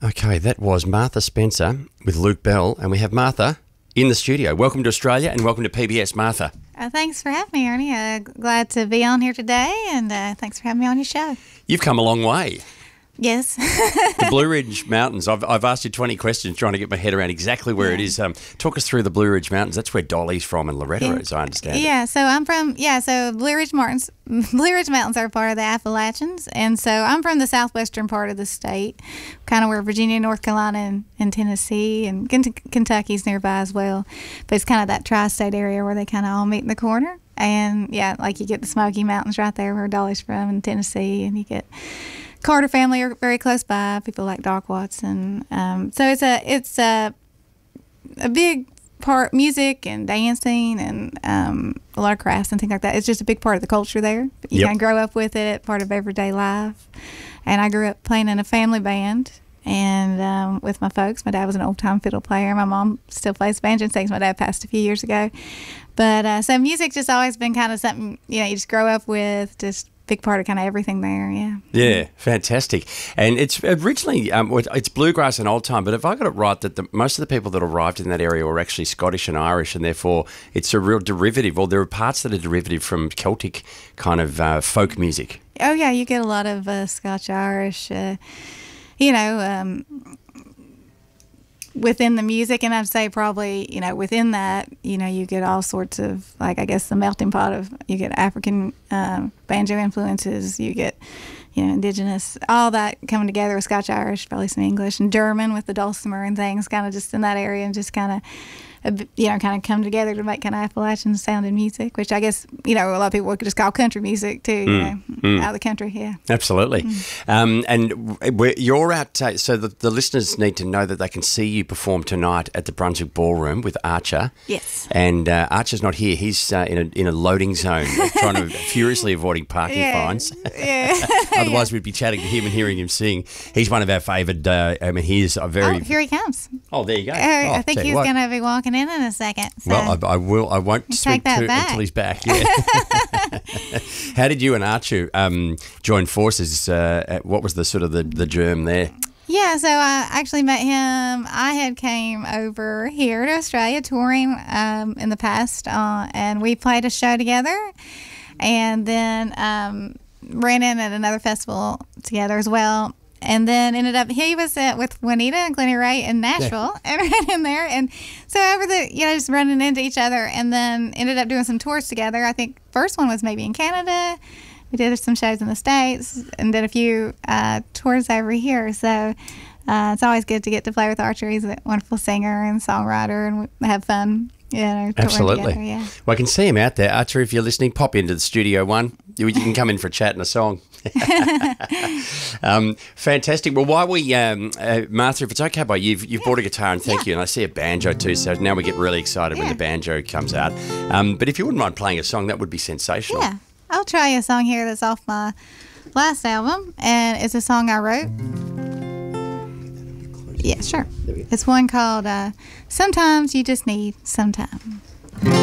Okay, that was Martha Spencer with Luke Bell, and we have Martha in the studio. Welcome to Australia and welcome to PBS, Martha. Thanks for having me, Ernie. Glad to be on here today, and thanks for having me on your show. You've come a long way. Yes. The Blue Ridge Mountains. I've asked you 20 questions trying to get my head around exactly where it is. Talk us through the Blue Ridge Mountains. That's where Dolly's from and Loretta, as I understand it. Yeah, so I'm from, so Blue Ridge Mountains are part of the Appalachians, and so I'm from the southwestern part of the state, kind of where Virginia, North Carolina, and Tennessee, and Kentucky's nearby as well. But it's kind of that tri-state area where they kind of all meet in the corner. And, like you get the Smoky Mountains right there where Dolly's from in Tennessee, and you get Carter family are very close by, people like Doc Watson. So it's a big part, music and dancing and a lot of crafts and things like that. It's just a big part of the culture there. You kind of grow up with it, part of everyday life. And I grew up playing in a family band and with my folks. My dad was an old-time fiddle player. My mom still plays banjo and sings. My dad passed a few years ago. But so music's just always been kind of something, you just grow up with, just big part of kind of everything there, Yeah, fantastic. And it's originally, it's bluegrass and old time, but if I got it right, that most of the people that arrived in that area were actually Scottish and Irish, and therefore it's a real derivative, or there are parts that are derivative from Celtic kind of folk music. Oh, yeah, you get a lot of Scotch-Irish, within the music, and I'd say probably, within that, you get all sorts of, like, I guess the melting pot of, you get African banjo influences, you get, indigenous, all that coming together with Scotch-Irish, probably some English and German with the dulcimer and things, kind of just in that area, and just kind of come together to make kind of Appalachian sounding music, which I guess, a lot of people would just call country music too, out of the country, Absolutely. And you're at, so the listeners need to know that they can see you perform tonight at the Brunswick Ballroom with Archer. Yes. And Archer's not here. He's in a loading zone, trying to furiously avoiding parking fines. Yeah. Otherwise, we'd be chatting to him and hearing him sing. He's one of our favoured, he is a very... Oh, here he comes. Oh, there you go. I think he's going to be walking in a second. So well, I won't speak to until he's back. Yeah. How did you and Archer join forces? What was the sort of the germ there? Yeah, so I actually met him. I had came over here to Australia touring in the past, and we played a show together, and then ran in at another festival together as well. And then ended up, he was with Juanita and Glennie Ray in Nashville and ran in there. And so over just running into each other, and then ended up doing some tours together. I think first one was maybe in Canada. We did some shows in the States and did a few tours over here. So it's always good to get to play with Archer. He's a wonderful singer and songwriter, and we have fun. Absolutely. Together, Well, I can see him out there. Archer, if you're listening, pop into the Studio One. You can come in for a chat and a song. Fantastic. Well, while we, Martha, if it's okay by you, you've brought a guitar, and thank you. And I see a banjo too, so now we get really excited when the banjo comes out. But if you wouldn't mind playing a song, that would be sensational. Yeah, I'll try a song here that's off my last album, and it's a song I wrote. Yeah, sure. It's one called Sometimes You Just Need Some Time.